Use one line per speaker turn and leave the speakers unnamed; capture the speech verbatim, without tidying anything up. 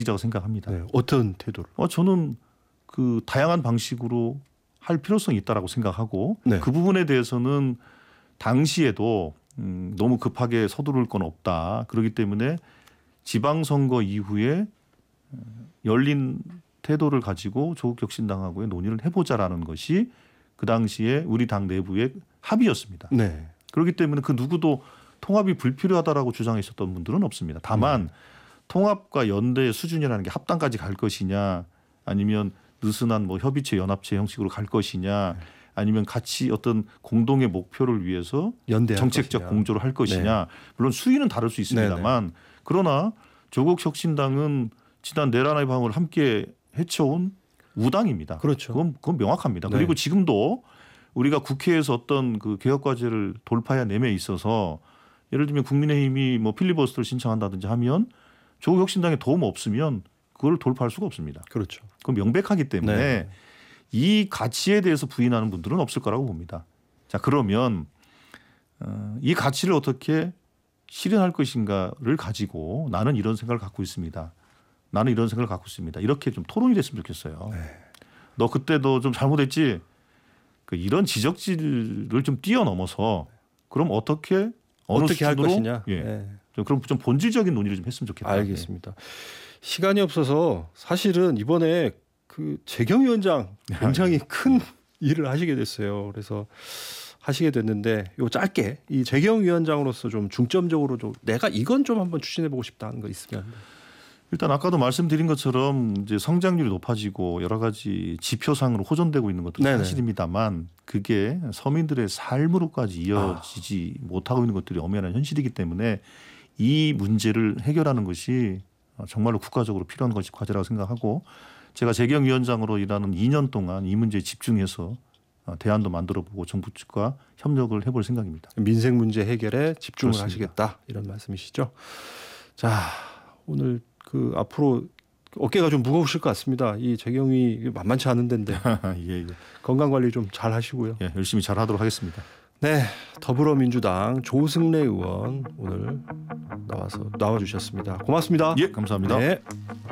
이라고 생각합니다.
네, 어떤 태도를?
어, 저는 그 다양한 방식으로 할 필요성이 있다라고 생각하고
네.
그 부분에 대해서는 당시에도 음, 너무 급하게 서두를 건 없다. 그렇기 때문에 지방선거 이후에 열린 태도를 가지고 조국혁신당하고의 논의를 해보자라는 것이 그 당시에 우리 당 내부의 합의였습니다.
네.
그렇기 때문에 그 누구도 통합이 불필요하다라고 주장했었던 분들은 없습니다. 다만 네. 통합과 연대의 수준이라는 게 합당까지 갈 것이냐 아니면 느슨한 뭐 협의체 연합체 형식으로 갈 것이냐 아니면 같이 어떤 공동의 목표를 위해서 정책적 것이냐. 공조를 할 것이냐. 네. 물론 수위는 다를 수 있습니다만 네네. 그러나 조국혁신당은 지난 내란의 방을 함께 헤쳐온 우당입니다.
그렇죠.
그건, 그건 명확합니다.
네.
그리고 지금도 우리가 국회에서 어떤 그 개혁 과제를 돌파해내에 있어서 예를 들면 국민의힘이 뭐 필리버스터를 신청한다든지 하면 조국혁신당에 도움 없으면 그걸 돌파할 수가 없습니다.
그렇죠.
그건 명백하기 때문에 네. 이 가치에 대해서 부인하는 분들은 없을 거라고 봅니다. 자, 그러면 어, 이 가치를 어떻게 실현할 것인가를 가지고 나는 이런 생각을 갖고 있습니다. 나는 이런 생각을 갖고 있습니다. 이렇게 좀 토론이 됐으면 좋겠어요. 네. 너 그때도 좀 잘못했지? 그 이런 지적질을 좀 뛰어넘어서 그럼 어떻게 어느
어떻게 할 것이냐?
예.
네.
좀 그럼 좀 본질적인 논의를 좀 했으면 좋겠다.
알겠습니다. 시간이 없어서 사실은 이번에 그 재경 위원장 굉장히 큰 일을 하시게 됐어요. 그래서 하시게 됐는데 요 짧게 이 재경 위원장으로서 좀 중점적으로 좀 내가 이건 좀 한번 추진해보고 싶다는 거 있으면.
일단 아까도 말씀드린 것처럼 이제 성장률이 높아지고 여러 가지 지표상으로 호전되고 있는 것도
네네.
사실입니다만 그게 서민들의 삶으로까지 이어지지 아. 못하고 있는 것들이 엄연한 현실이기 때문에 이 문제를 해결하는 것이 정말로 국가적으로 필요한 것이 과제라고 생각하고 제가 재경 위원장으로 일하는 이 년 동안 이 문제에 집중해서 대안도 만들어보고 정부 측과 협력을 해볼 생각입니다.
민생 문제 해결에 집중을
그렇습니다.
하시겠다 이런 말씀이시죠. 자, 오늘 그 앞으로 어깨가 좀 무거우실 것 같습니다. 이 재경이 만만치 않은 데인데
예, 예.
건강 관리 좀 잘 하시고요.
예, 열심히 잘 하도록 하겠습니다.
네, 더불어민주당 조승래 의원 오늘 나와서 나와주셨습니다. 고맙습니다.
예, 감사합니다.
네.